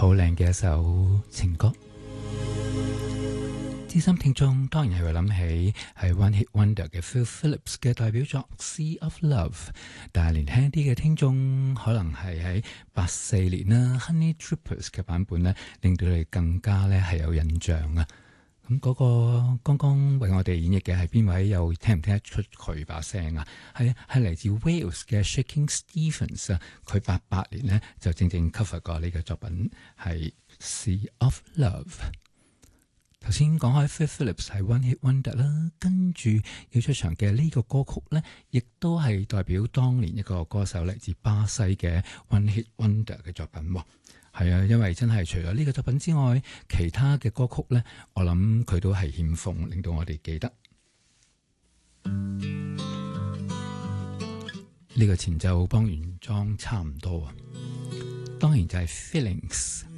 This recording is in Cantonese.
好靚嘅一首情歌。資深聽眾當然係會諗起係 One Hit Wonder 嘅 Phil Phillips 嘅代表作《Sea of Love》，但係年輕啲嘅聽眾可能係喺84年啦 Honey Drippers 嘅版本咧，令到你更加咧係有印象啊！咁嗰個剛剛為我哋演繹嘅係邊位？又聽唔聽得出佢把聲啊？係嚟自 Wales 嘅 Shaking Stevens 啊！佢88年呢就正正 cover 過呢個作品係《Sea of Love》。頭先講開 Phil Phillips 係 One Hit Wonder 啦，跟住要出場嘅呢個歌曲呢，亦都係代表當年一個歌手嚟自巴西嘅 One Hit Wonder 嘅作品喎。係啊，因為真係除咗呢個作品之外，其他嘅歌曲呢，我諗佢都係欠奉，令到我哋記得。呢個前奏幫原裝差唔多啊，當然就係 Feelings。